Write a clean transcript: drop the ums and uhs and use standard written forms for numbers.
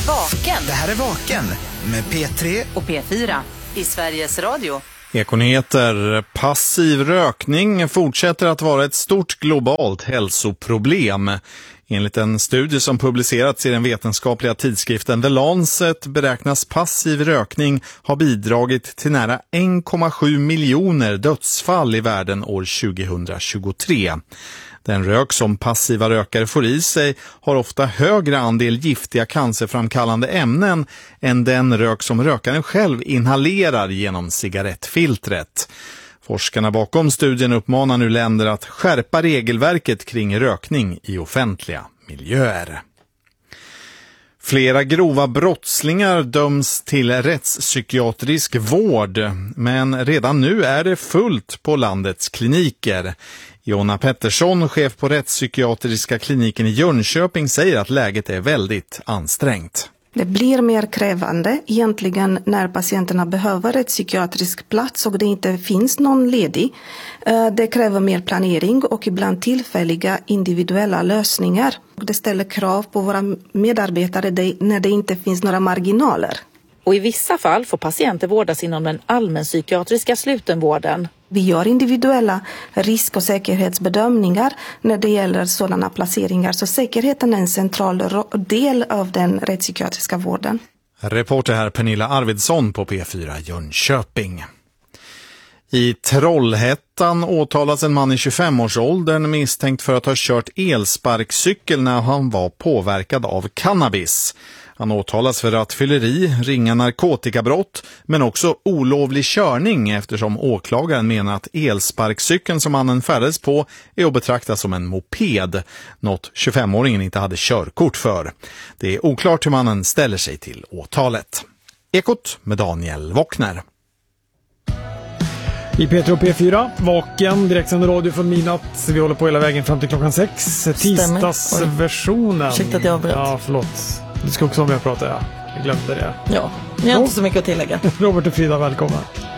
Vaken. Det här är Vaken med P3 och P4 i Sveriges Radio. Ekonyheter. Passiv rökning fortsätter att vara ett stort globalt hälsoproblem. Enligt en studie som publicerats i den vetenskapliga tidskriften The Lancet beräknas passiv rökning ha bidragit till nära 1,7 miljoner dödsfall i världen år 2023. Den rök som passiva rökare får i sig har ofta högre andel giftiga cancerframkallande ämnen än den rök som rökaren själv inhalerar genom cigarettfiltret. Forskarna bakom studien uppmanar nu länder att skärpa regelverket kring rökning i offentliga miljöer. Flera grova brottslingar döms till rättspsykiatrisk vård, men redan nu är det fullt på landets kliniker. Jonna Pettersson, chef på rättspsykiatriska kliniken i Jönköping, säger att läget är väldigt ansträngt. Det blir mer krävande egentligen när patienterna behöver ett psykiatrisk plats och det inte finns någon ledig. Det kräver mer planering och ibland tillfälliga individuella lösningar. Det ställer krav på våra medarbetare när det inte finns några marginaler. Och i vissa fall får patienter vårdas inom den allmänpsykiatriska slutenvården. Vi gör individuella risk- och säkerhetsbedömningar när det gäller sådana placeringar. Så säkerheten är en central del av den rättspsykiatriska vården. Reporter här Pernilla Arvidsson på P4 Jönköping. I Trollhättan åtalas en man i 25-årsåldern misstänkt för att ha kört elsparkcykel när han var påverkad av cannabis. Han åtalas för rattfylleri, ringa narkotikabrott men också olovlig körning eftersom åklagaren menar att elsparkcykeln som mannen färdades på är att betrakta som en moped, något 25-åringen inte hade körkort för. Det är oklart hur mannen ställer sig till åtalet. Ekot med Daniel Wockner. I P3 och P4, Vaken, direktsänd radio från midnatt. Vi håller på hela vägen fram till klockan 6. Tisdagsversionen. Ursäkta att jag avbröt. Ja, förlåt. Du ska också vara med och prata, ja. Jag glömde det. Ja, jag har inte så mycket att tillägga. Robert och Frida, välkomna.